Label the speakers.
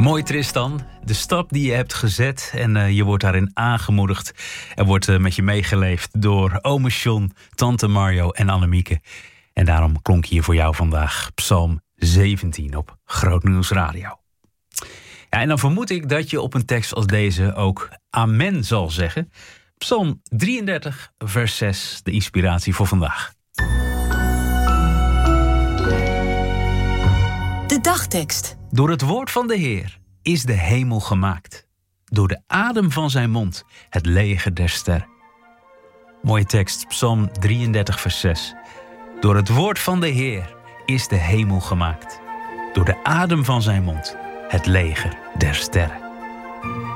Speaker 1: Mooi, Tristan. De stap die je hebt gezet en je wordt daarin aangemoedigd. Er wordt met je meegeleefd door ome John, tante Mario en Annemieke. En daarom klonk hier voor jou vandaag Psalm 17 op Groot Nieuws Radio. Ja, en dan vermoed ik dat je op een tekst als deze ook amen zal zeggen. Psalm 33, vers 6, de inspiratie voor vandaag.
Speaker 2: De dagtekst.
Speaker 1: Door het woord van de Heer is de hemel gemaakt. Door de adem van zijn mond het leger der sterren. Mooie tekst, Psalm 33, vers 6. Door het woord van de Heer is de hemel gemaakt. Door de adem van zijn mond het leger der sterren.